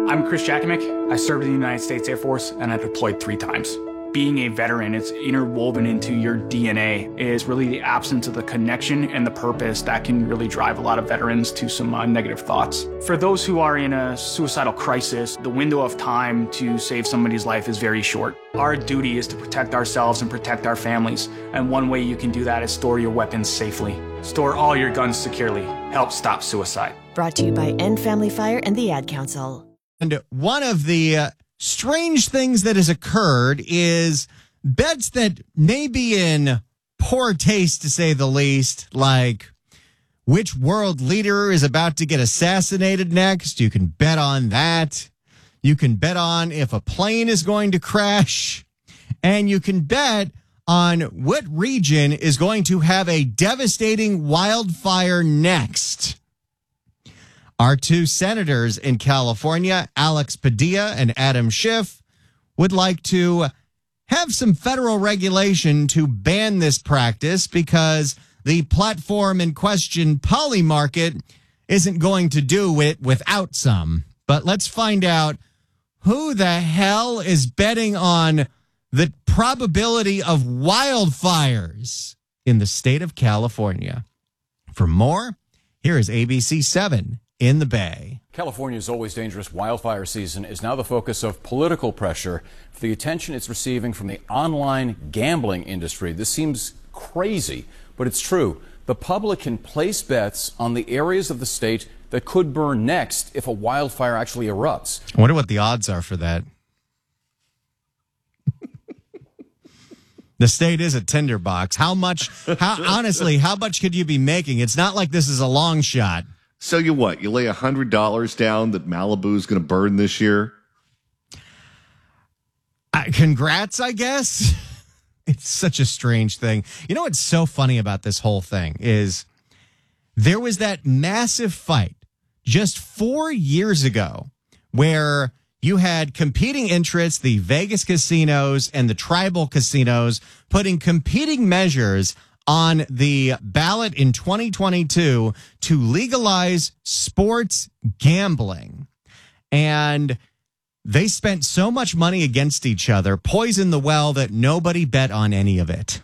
I'm Chris Jakomick. I served in the United States Air Force and I deployed 3 times. Being a veteran, it's interwoven into your DNA, is really the absence of the connection and the purpose that can really drive a lot of veterans to some negative thoughts. For those who are in a suicidal crisis, the window of time to save somebody's life is very short. Our duty is to protect ourselves and protect our families, and one way you can do that is store your weapons safely. Store all your guns securely. Help stop suicide. Brought to you by End Family Fire and the Ad Council. And one of the strange things that has occurred is bets that may be in poor taste, to say the least, like which world leader is about to get assassinated next. You can bet on that. You can bet on if a plane is going to crash. And you can bet on what region is going to have a devastating wildfire next. Our 2 senators in California, Alex Padilla and Adam Schiff, would like to have some federal regulation to ban this practice because the platform in question, Polymarket, isn't going to do it without some. But let's find out who the hell is betting on the probability of wildfires in the state of California. For more, here is ABC 7 in the Bay. California's always dangerous wildfire season is now the focus of political pressure for the attention it's receiving from the online gambling industry. This seems crazy, but it's true. The public can place bets on the areas of the state that could burn next if a wildfire actually erupts. I wonder what the odds are for that. The state is a tinderbox. Honestly, how much could you be making? It's not like this is a long shot. So you what? You lay $100 down that Malibu's going to burn this year? Congrats, I guess. It's such a strange thing. You know what's so funny about this whole thing is there was that massive fight just 4 years ago where you had competing interests, the Vegas casinos and the tribal casinos, putting competing measures on the ballot in 2022 to legalize sports gambling. And they spent so much money against each other, poisoned the well, that nobody bet on any of it.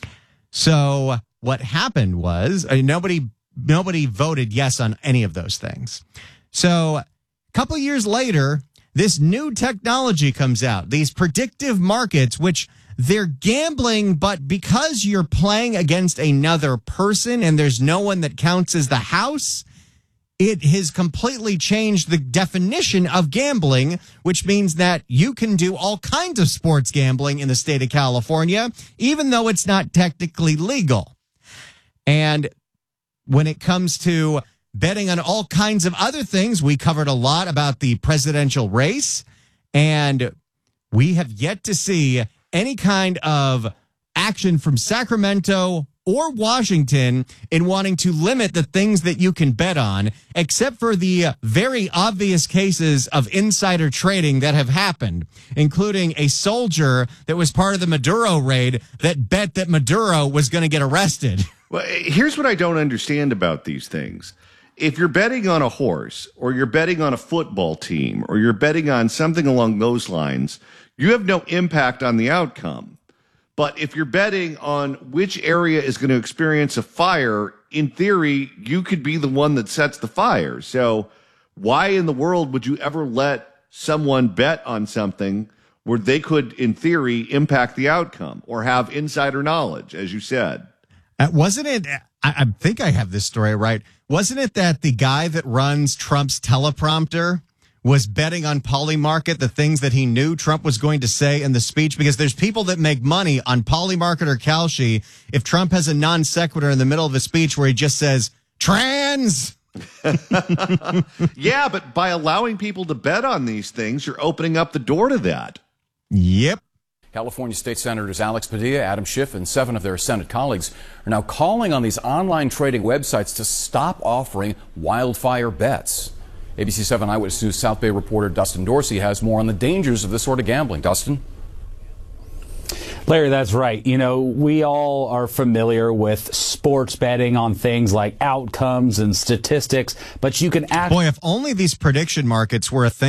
So what happened was nobody voted yes on any of those things. So a couple years later, this new technology comes out, these predictive markets, which they're gambling, but because you're playing against another person and there's no one that counts as the house, it has completely changed the definition of gambling, which means that you can do all kinds of sports gambling in the state of California, even though it's not technically legal. And when it comes to betting on all kinds of other things, we covered a lot about the presidential race, and we have yet to see any kind of action from Sacramento or Washington in wanting to limit the things that you can bet on, except for the very obvious cases of insider trading that have happened, including a soldier that was part of the Maduro raid that bet that Maduro was going to get arrested. Well, here's what I don't understand about these things. If you're betting on a horse or you're betting on a football team or you're betting on something along those lines, you have no impact on the outcome. But if you're betting on which area is going to experience a fire, in theory, you could be the one that sets the fire. So why in the world would you ever let someone bet on something where they could, in theory, impact the outcome or have insider knowledge, as you said? Wasn't it, I think I have this story right, wasn't it that the guy that runs Trump's teleprompter was betting on Polymarket, the things that he knew Trump was going to say in the speech? Because there's people that make money on Polymarket or Kalshi if Trump has a non sequitur in the middle of a speech where he just says, trans. Yeah, but by allowing people to bet on these things, you're opening up the door to that. Yep. California State Senators Alex Padilla, Adam Schiff, and 7 of their Senate colleagues are now calling on these online trading websites to stop offering wildfire bets. ABC 7 Eyewitness News South Bay reporter Dustin Dorsey has more on the dangers of this sort of gambling. Dustin? Larry, that's right. You know, we all are familiar with sports betting on things like outcomes and statistics, but you can Boy, if only these prediction markets were a thing.